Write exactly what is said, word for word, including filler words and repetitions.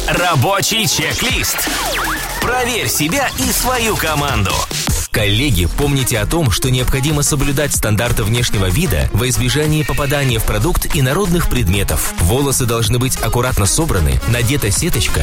Рабочий чек-лист. Проверь себя и свою команду. Коллеги, помните о том, что необходимо соблюдать стандарты внешнего вида во избежание попадания в продукт инородных предметов. Волосы должны быть аккуратно собраны, надета сеточка